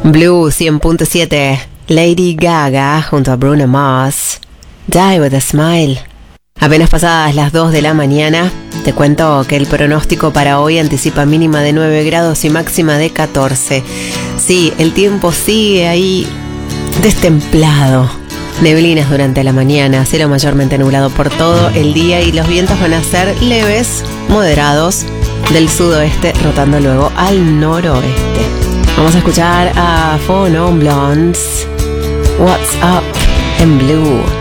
Blue 100.7, Lady Gaga junto a Bruno Mars, Die With A Smile. Apenas pasadas las 2 de la mañana, te cuento que el pronóstico para hoy anticipa mínima de 9 grados y máxima de 14. Sí, el tiempo sigue ahí destemplado. Neblinas durante la mañana, cielo mayormente nublado por todo el día y los vientos van a ser leves, moderados, del sudoeste rotando luego al noroeste. Vamos a escuchar a Four Non Blondes, What's Up en Blue.